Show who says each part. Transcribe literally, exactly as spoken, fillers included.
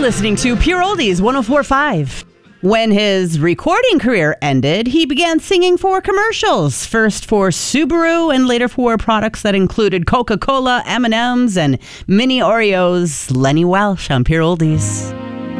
Speaker 1: listening to Pure Oldies one oh four point five. When his recording career ended, he began singing for commercials, first for Subaru and later for products that included Coca-Cola, M and M's, and mini Oreos. Lenny Welsh on Pure Oldies.